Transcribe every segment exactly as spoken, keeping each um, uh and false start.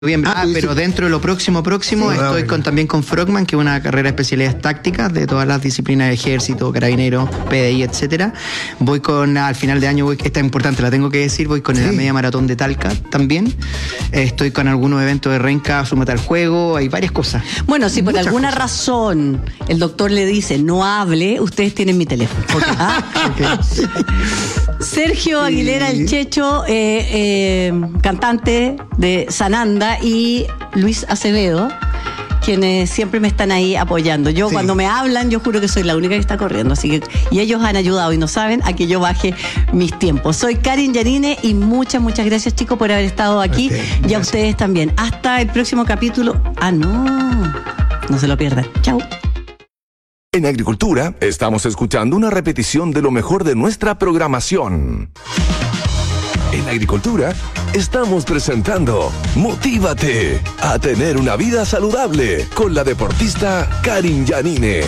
Bien, Ah, ah, pero dentro de lo próximo, próximo, Sí, estoy bueno. con, también con Frogman, que es una carrera de especialidades tácticas de todas las disciplinas de ejército, carabinero, P D I, etcétera. Voy con, al final de año, voy, esta es importante, la tengo que decir, voy con Sí. la media maratón de Talca también. Eh, estoy con algunos eventos de Renca, Súmate al Juego, hay varias cosas. Bueno, si por Muchas alguna cosas. razón el doctor le dice no hable, ustedes tienen mi teléfono. ¿Ah? Sergio Aguilera, el Checho, eh, eh, cantante de Sananda, y Luis Acevedo, quienes siempre me están ahí apoyando. Yo Sí. cuando me hablan, yo juro que soy la única que está corriendo, así que, y ellos han ayudado y no saben a que yo baje mis tiempos. Soy Karin Yanine y muchas, muchas gracias, chicos, por haber estado aquí, Ok, y a gracias. ustedes también. Hasta el próximo capítulo. Ah, no, no se lo pierdan. Chao. En Agricultura estamos escuchando una repetición de lo mejor de nuestra programación. En Agricultura estamos presentando Motívate a tener una vida saludable con la deportista Karin Yanine.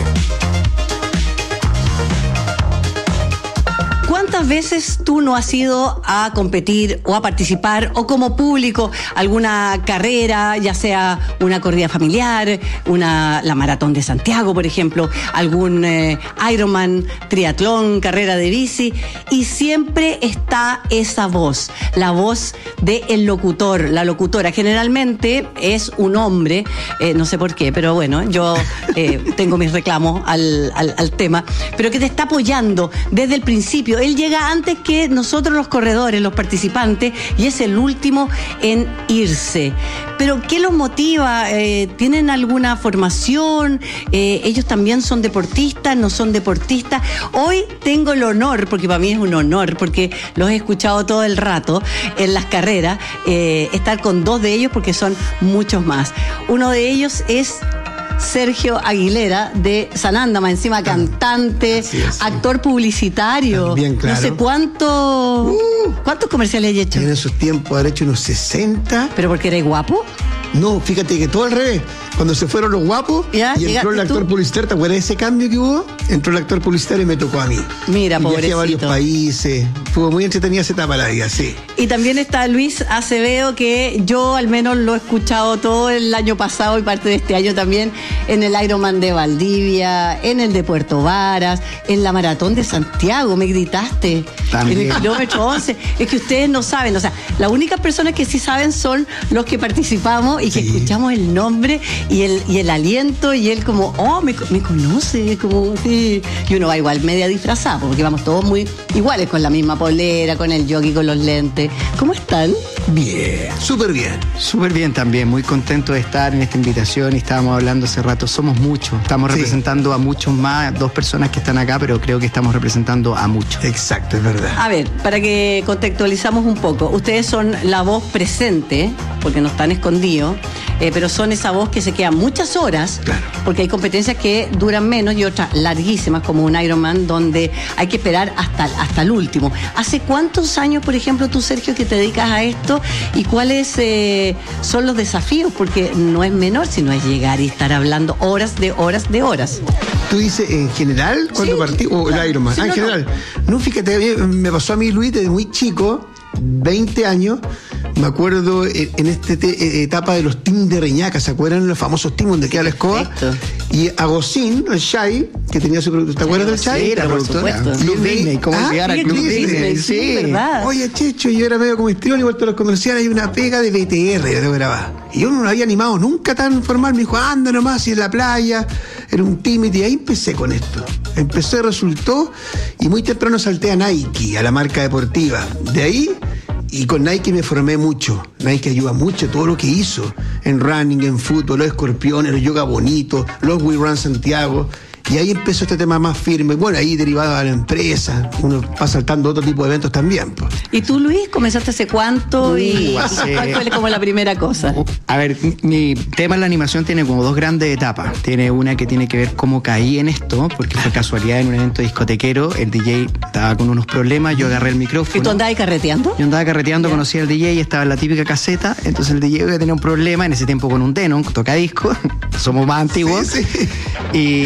¿Cuántas veces tú no has ido a competir o a participar o como público alguna carrera, ya sea una corrida familiar, una la maratón de Santiago, por ejemplo, algún eh, Ironman, triatlón, carrera de bici, y siempre está esa voz, la voz del locutor, la locutora? Generalmente es un hombre, eh, no sé por qué, pero bueno, yo eh, tengo mis reclamos al, al, al tema, pero que te está apoyando desde el principio. Él llega antes que nosotros los corredores, los participantes, y es el último en irse. Pero ¿qué los motiva? Eh, ¿Tienen alguna formación? Eh, ¿Ellos también son deportistas? ¿No son deportistas? Hoy tengo el honor, porque para mí es un honor, porque los he escuchado todo el rato en las carreras, eh, estar con dos de ellos, porque son muchos más. Uno de ellos es Sergio Aguilera de Sananda, más encima cantante, Así es, sí. actor publicitario. También, claro. No sé cuánto, Uh. cuántos comerciales hay hecho. En esos tiempos haber hecho unos sesenta. ¿Pero porque eres guapo? No, fíjate que todo al revés. Cuando se fueron los guapos Ya, y entró el llegaste actor tú. publicitario, ¿te acuerdas de ese cambio que hubo? Entró el actor publicitario y me tocó a mí. Mira, y viajé a varios pobrecito. países. Fue muy entretenida esa etapa de la vida, sí. Y también está Luis Acevedo, que yo al menos lo he escuchado todo el año pasado y parte de este año también, en el Ironman de Valdivia, en el de Puerto Varas, en la maratón de Santiago, me gritaste. También. En el kilómetro once. Es que ustedes no saben, o sea, las únicas personas que sí saben son los que participamos y que Sí. escuchamos el nombre y el, y el aliento, y él como, oh, me, me conoce, como, sí. Y uno va igual media disfrazado, porque vamos todos muy iguales, con la misma polera, con el jockey, con los lentes. ¿Cómo están? Bien, súper bien. Súper bien también, muy contento de estar en esta invitación, y estábamos hablando hace rato, somos muchos, estamos Sí. representando a muchos más, dos personas que están acá, pero creo que estamos representando a muchos. Exacto, es verdad. A ver, para que contextualizamos un poco, ustedes son la voz presente, porque no están escondidos, eh, pero son esa voz que se queda muchas horas, Claro. porque hay competencias que duran menos y otras larguísimas, como un Ironman, donde hay que esperar hasta, hasta el último. ¿Hace cuántos años, por ejemplo, tú, Sergio, que te dedicas a esto, y cuáles eh, son los desafíos? Porque no es menor, sino es llegar y estar hablando horas de horas de horas. Tú dices en general cuando Sí, partí, o el claro. Ironman. Sí, ah, en no, general. No. fíjate, a mí me pasó a mí, Luis, desde muy chico, veinte años. Me acuerdo en en esta etapa de los teams de Reñaca, ¿se acuerdan? Los famosos teams donde queda la escoba. Perfecto. Y Agosín, el Shai, que tenía su productor. ¿Te acuerdas del Sí, Shai? Sí, la por productora. supuesto. Club Disney, ¿cómo Ah, llegar a sí, Club Club Disney? Disney, sí, ¿verdad? Oye, Checho, yo era medio como histrión, igual todos los comerciales, hay una pega de B T R, de grabar. Y yo no lo había animado nunca tan formal. Me dijo, anda nomás, y en la playa, era un tímido, y ahí empecé con esto. Empecé, resultó, y muy temprano salté a Nike, a la marca deportiva. De ahí, y con Nike me formé mucho. Nike ayuda mucho todo lo que hizo en running, en fútbol, los escorpiones, los yoga bonitos, los We Run Santiago. Y ahí empezó este tema más firme. Bueno, ahí derivado a la empresa, uno va saltando otro tipo de eventos también, pues. ¿Y tú, Luis, comenzaste hace cuánto? ¿Y Uh, hace- cuál fue como la primera cosa? A ver, mi tema en la animación tiene como dos grandes etapas. Tiene una que tiene que ver cómo caí en esto, porque fue casualidad en un evento discotequero. El D J estaba con unos problemas, yo agarré el micrófono. ¿Y tú andabas ahí carreteando? Yo andaba carreteando, Ya. conocí al D J, estaba en la típica caseta, entonces el D J tenía un problema, en ese tiempo con un Denon, tocadisco, somos más antiguos, Sí, sí. y empecé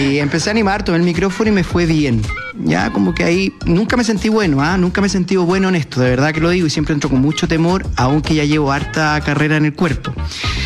empecé a animar, tomé el micrófono y me fue bien. Ya como que ahí nunca me sentí bueno, ¿ah? Nunca me he sentido bueno en esto, de verdad que lo digo, y siempre entro con mucho temor, aunque ya llevo harta carrera en el cuerpo.